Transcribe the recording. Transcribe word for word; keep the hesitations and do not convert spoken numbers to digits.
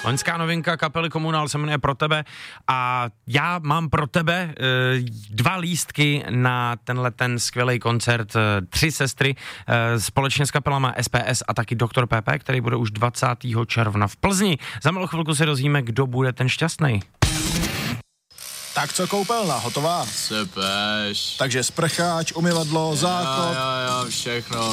Loňská novinka kapely Komunál se jmenuje Pro tebe a já mám pro tebe e, dva lístky na tenhle ten skvělý koncert e, Tři sestry e, společně s kapelama S P S a taky Doktor P P, který bude už dvacátého června v Plzni. Za malou chvilku se dozvíme, kdo bude ten šťastný. Tak co koupelna, hotová? Sepeš. Takže sprcháč, umyvadlo, záchod. Jo, jo, jo, všechno.